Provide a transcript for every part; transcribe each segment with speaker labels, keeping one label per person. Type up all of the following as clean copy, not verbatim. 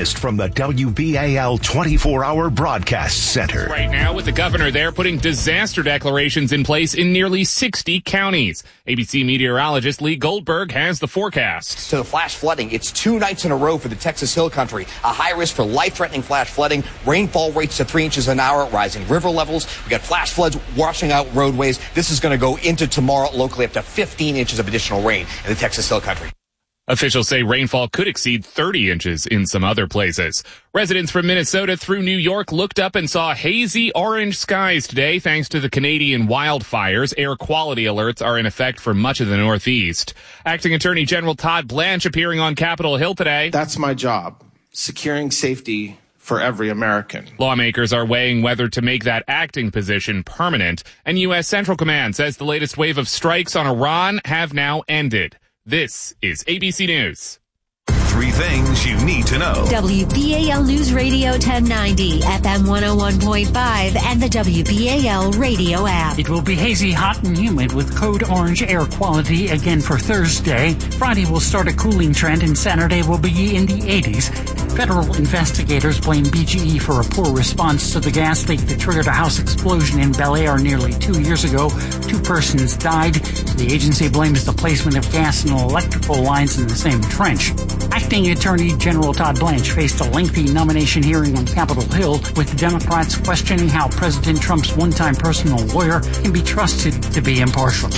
Speaker 1: latest from the WBAL 24-hour broadcast center.
Speaker 2: Right now, with the governor there putting disaster declarations in place in nearly 60 counties. ABC meteorologist Lee Goldberg has the forecast.
Speaker 3: So the flash flooding, it's 2 nights in a row for the Texas Hill Country. A high risk for life-threatening flash flooding. Rainfall rates to 3 inches an hour, rising river levels. We got flash floods washing out roadways. This is going to go into tomorrow, locally up to 15 inches of additional rain in the Texas Hill Country.
Speaker 2: Officials say rainfall could exceed 30 inches in some other places. Residents from Minnesota through New York looked up and saw hazy orange skies today thanks to the Canadian wildfires. Air quality alerts are in effect for much of the Northeast. Acting Attorney General Todd Blanche appearing on Capitol Hill today.
Speaker 4: That's my job, securing safety for every American.
Speaker 2: Lawmakers are weighing whether to make that acting position permanent. And U.S. Central Command says the latest wave of strikes on Iran have now ended. This is ABC News.
Speaker 1: 3 things you need to know.
Speaker 5: WBAL News Radio 1090, FM 101.5, and the WBAL radio app.
Speaker 6: It will be hazy, hot, and humid with code orange air quality again for Thursday. Friday will start a cooling trend, and Saturday will be in the 80s. Federal investigators blame BGE for a poor response to the gas leak that triggered a house explosion in Bel Air nearly 2 years ago. 2 persons died. The agency blames the placement of gas and electrical lines in the same trench. Acting Attorney General Todd Blanche faced a lengthy nomination hearing on Capitol Hill, with Democrats questioning how President Trump's one-time personal lawyer can be trusted to be impartial.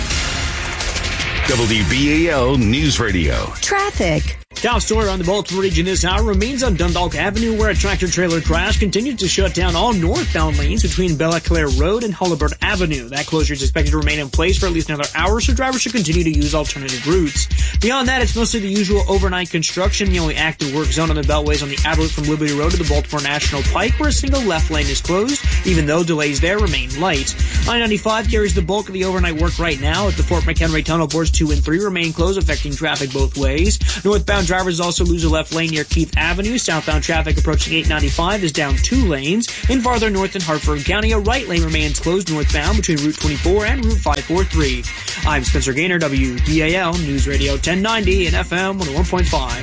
Speaker 1: WBAL News Radio.
Speaker 5: Traffic.
Speaker 7: Top story on the Baltimore region this hour remains on Dundalk Avenue, where a tractor-trailer crash continued to shut down all northbound lanes between Bella Claire Road and Hullabird Avenue. That closure is expected to remain in place for at least another hour, so drivers should continue to use alternative routes. Beyond that, it's mostly the usual overnight construction. The only active work zone on the Beltway is on the outer loop from Liberty Road to the Baltimore National Pike, where a single left lane is closed, even though delays there remain light. I-95 carries the bulk of the overnight work right now. At the Fort McHenry Tunnel, boards 2 and 3 remain closed, affecting traffic both ways. Northbound drivers also lose a left lane near Keith Avenue. Southbound traffic approaching 895 is down 2 lanes. And farther north in Hartford County, a right lane remains closed northbound between Route 24 and Route 543. I'm Spencer Gaynor, WBAL News Radio 1090 and FM 101.5.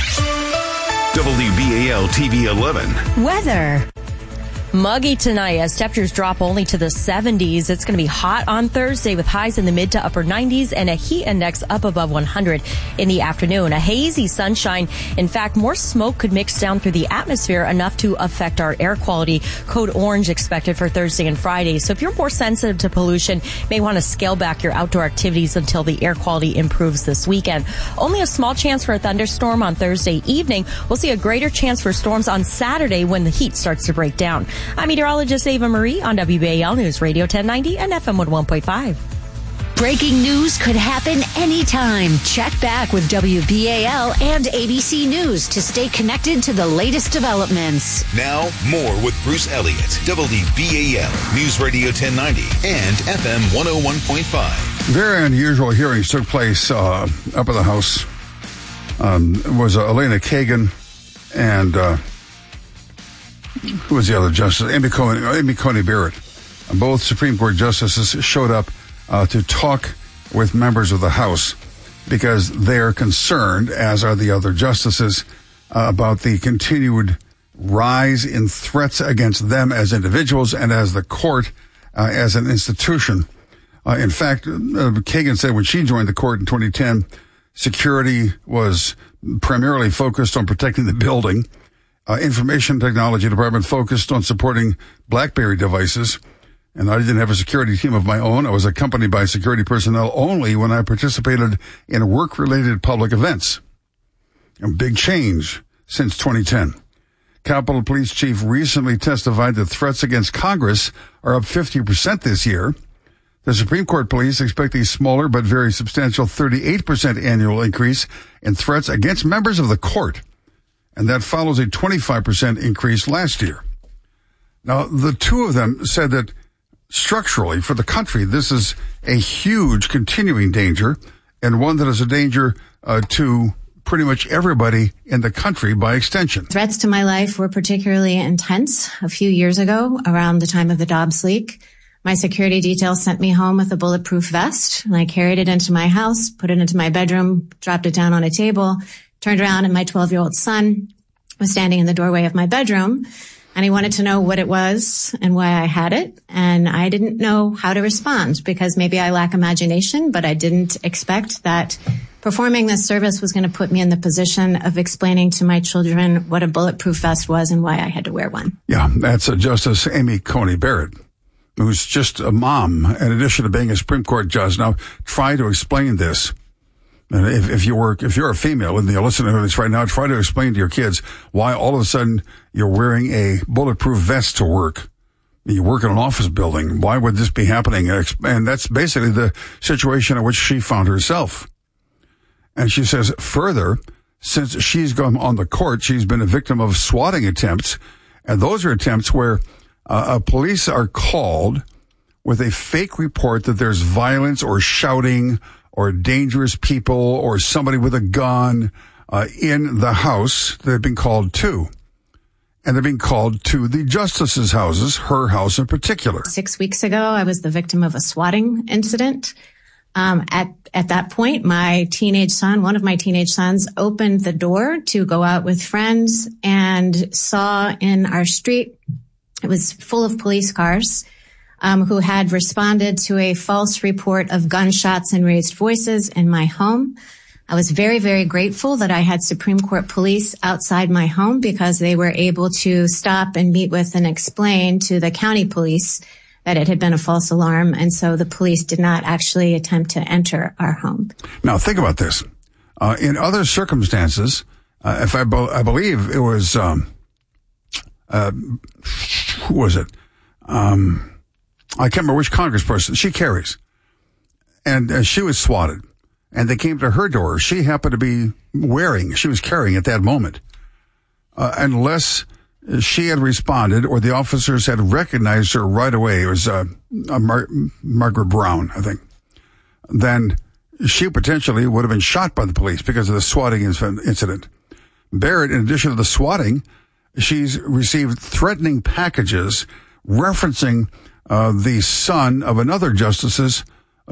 Speaker 1: WBAL TV 11.
Speaker 5: Weather. Muggy tonight as temperatures drop only to the 70s. It's going to be hot on Thursday with highs in the mid to upper 90s and a heat index up above 100 in the afternoon. A hazy sunshine. In fact, more smoke could mix down through the atmosphere enough to affect our air quality. Code orange expected for Thursday and Friday. So if you're more sensitive to pollution, you may want to scale back your outdoor activities until the air quality improves this weekend. Only a small chance for a thunderstorm on Thursday evening. We'll see a greater chance for storms on Saturday when the heat starts to break down. I'm meteorologist Ava Marie on WBAL News Radio 1090 and FM 101.5.
Speaker 8: Breaking news could happen anytime. Check back with WBAL and ABC News to stay connected to the latest developments.
Speaker 1: Now, more with Bruce Elliott, WBAL News Radio 1090 and FM 101.5.
Speaker 9: Very unusual hearings took place up in the House. It was Elena Kagan and who was the other justice? Amy Coney Barrett. Both Supreme Court justices showed up to talk with members of the House because they're concerned, as are the other justices, about the continued rise in threats against them as individuals and as the court as an institution. In fact, Kagan said when she joined the court in 2010, security was primarily focused on protecting the building. Information Technology Department focused on supporting BlackBerry devices, and I didn't have a security team of my own. I was accompanied by security personnel only when I participated in work-related public events. A big change since 2010. Capitol Police Chief recently testified that threats against Congress are up 50% this year. The Supreme Court police expect a smaller but very substantial 38% annual increase in threats against members of the court. And that follows a 25% increase last year. Now, the two of them said that structurally for the country, this is a huge continuing danger and one that is a danger to pretty much everybody in the country by extension.
Speaker 10: Threats to my life were particularly intense a few years ago around the time of the Dobbs leak. My security detail sent me home with a bulletproof vest, and I carried it into my house, put it into my bedroom, dropped it down on a table, turned around, and my 12-year-old son was standing in the doorway of my bedroom, and he wanted to know what it was and why I had it. And I didn't know how to respond because maybe I lack imagination, but I didn't expect that performing this service was going to put me in the position of explaining to my children what a bulletproof vest was and why I had to wear one.
Speaker 9: Yeah, that's Justice Amy Coney Barrett, who's just a mom in addition to being a Supreme Court judge. Now, try to explain this. And if you're a female and you're listening to this right now, try to explain to your kids why all of a sudden you're wearing a bulletproof vest to work. You work in an office building. Why would this be happening? And that's basically the situation in which she found herself. And she says further, since she's gone on the court, she's been a victim of swatting attempts. And those are attempts where police are called with a fake report that there's violence or shouting or dangerous people or somebody with a gun in the house they've been called to. And they're being called to the justices' houses, her house in particular.
Speaker 10: 6 weeks ago, I was the victim of a swatting incident. At that point, one of my teenage sons, opened the door to go out with friends and saw in our street, it was full of police cars, who had responded to a false report of gunshots and raised voices in my home. I was very, very grateful that I had Supreme Court police outside my home because they were able to stop and meet with and explain to the county police that it had been a false alarm. And so the police did not actually attempt to enter our home.
Speaker 9: Now, think about this. In other circumstances, I believe it was, who was it? I can't remember which congressperson. She carries. And she was swatted. And they came to her door. She happened to be she was carrying at that moment. Unless she had responded or the officers had recognized her right away, it was Margaret Brown, I think, then she potentially would have been shot by the police because of the swatting incident. Barrett, in addition to the swatting, she's received threatening packages referencing the son of another justice's